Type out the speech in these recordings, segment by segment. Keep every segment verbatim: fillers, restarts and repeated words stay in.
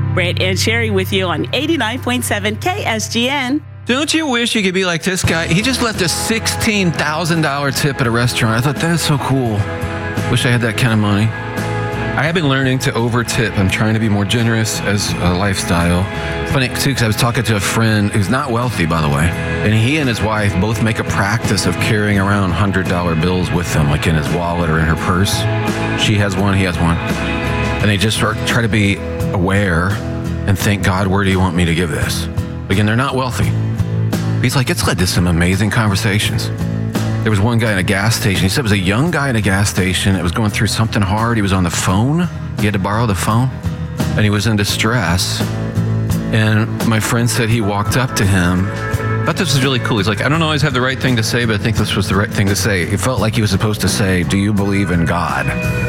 Brett and Sherry with you on eighty-nine point seven K S G N. Don't you wish you could be like this guy? He just left a sixteen thousand dollars tip at a restaurant. I thought that is so cool. Wish I had that kind of money. I have been learning to over tip. I'm trying to be more generous as a lifestyle. Funny too, because I was talking to a friend who's not wealthy, by the way, and he and his wife both make a practice of carrying around one hundred dollar bills with them, like in his wallet or in her purse. She has one, he has one. And they just sort of try to be aware and think, God, where do you want me to give this? Again, they're not wealthy. He's like, it's led to some amazing conversations. There was one guy in a gas station. He said it was a young guy in a gas station that was going through something hard. He was on the phone. He had to borrow the phone. And he was in distress. And my friend said he walked up to him. I thought this was really cool. He's like, I don't always have the right thing to say, but I think this was the right thing to say. It felt like he was supposed to say, do you believe in God?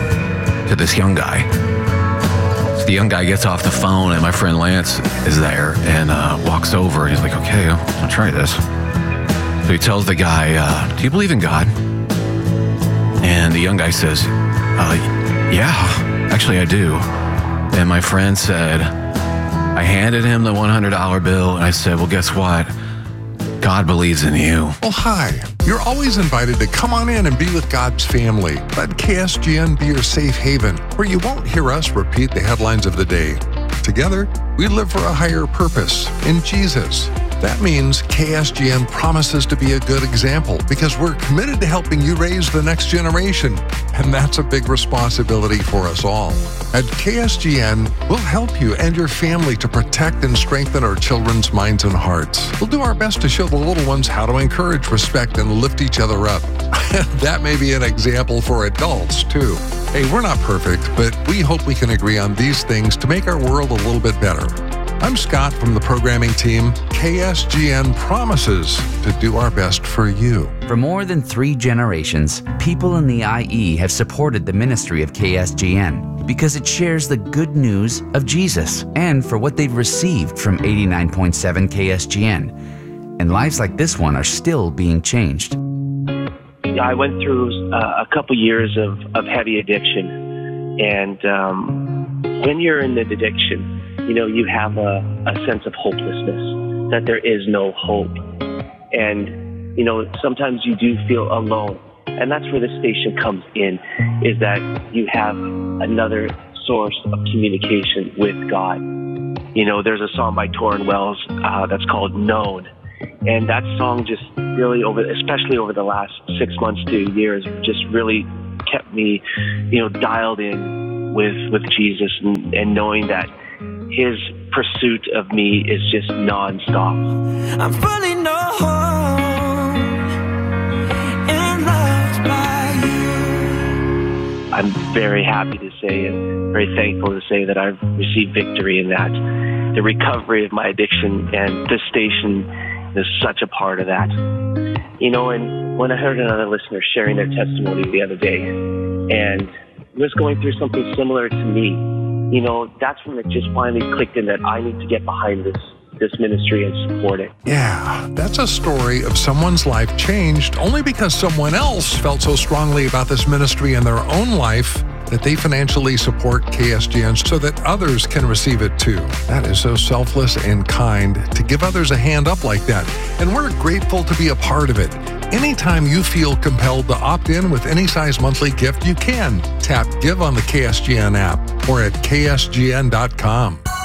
To this young guy. So the young guy gets off the phone, and my friend Lance is there and uh, walks over. And he's like, okay, I'll, I'll try this. So he tells the guy, uh, do you believe in God? And the young guy says, uh, yeah, actually I do. And my friend said, I handed him the one hundred dollar bill, and I said, well, guess what? God believes in you. Well, hi. You're always invited to come on in and be with God's family. Let K S G N be your safe haven, where you won't hear us repeat the headlines of the day. Together, we live for a higher purpose in Jesus. That means K S G N promises to be a good example because we're committed to helping you raise the next generation. And that's a big responsibility for us all. At K S G N, we'll help you and your family to protect and strengthen our children's minds and hearts. We'll do our best to show the little ones how to encourage, respect, and lift each other up. That may be an example for adults, too. Hey, we're not perfect, but we hope we can agree on these things to make our world a little bit better. I'm Scott from the programming team. K S G N promises to do our best for you. For more than three generations, people in the I E have supported the ministry of K S G N because it shares the good news of Jesus and for what they've received from eighty-nine point seven K S G N. And lives like this one are still being changed. I went through uh, a couple years of, of heavy addiction. And um, when you're in the addiction, you know, you have a, a sense of hopelessness, that there is no hope. And, you know, sometimes you do feel alone. And that's where the station comes in, is that you have another source of communication with God. You know, there's a song by Torrin Wells uh, that's called Known. And that song just really, over, especially over the last six months to years, just really kept me, you know, dialed in with, with Jesus and, and knowing that His pursuit of me is just nonstop. I'm fully known and loved by you. I'm very happy to say and very thankful to say that I've received victory in that. The recovery of my addiction, and this station is such a part of that. You know, and when I heard another listener sharing their testimony the other day and was going through something similar to me, you know, that's when it just finally clicked in that I need to get behind this this ministry and support it. Yeah, that's a story of someone's life changed only because someone else felt so strongly about this ministry in their own life that they financially support K S G N so that others can receive it too. That is so selfless and kind to give others a hand up like that. And we're grateful to be a part of it. Anytime you feel compelled to opt in with any size monthly gift, you can. Tap Give on the K S G N app or at K S G N dot com.